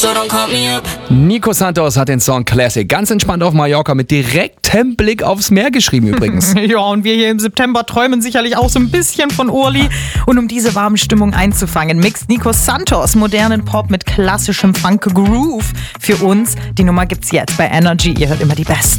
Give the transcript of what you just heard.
so don't call me up. Nico Santos hat den Song Classic ganz entspannt auf Mallorca mit direktem Blick aufs Meer geschrieben übrigens. Ja, und wir hier im September träumen sicherlich auch so ein bisschen von Urli. Und um diese warme Stimmung einzufangen, mixt Nico Santos modernen Pop mit klassischem Funk Groove für uns. Die Nummer gibt's jetzt bei Energy. Ihr hört immer die Besten.